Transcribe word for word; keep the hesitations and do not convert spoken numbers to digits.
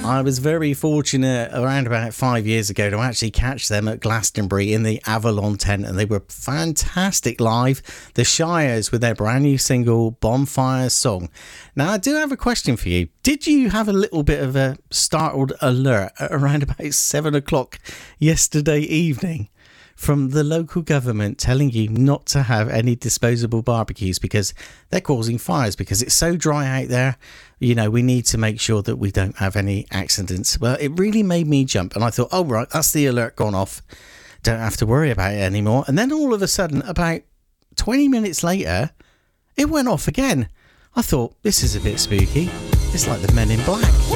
I was very fortunate around about five years ago to actually catch them at Glastonbury in the Avalon tent, and they were fantastic live. The Shires with their brand new single Bonfire Song. Now, I do have a question for you. Did you have a little bit of a startled alert at around about seven o'clock yesterday evening from the local government telling you not to have any disposable barbecues because they're causing fires, because it's so dry out there? You know, we need to make sure that we don't have any accidents. Well, it really made me jump, and I thought, oh, right, that's the alert gone off. Don't have to worry about it anymore. And then all of a sudden, about twenty minutes later, it went off again. I thought, this is a bit spooky. It's like the Men in Black.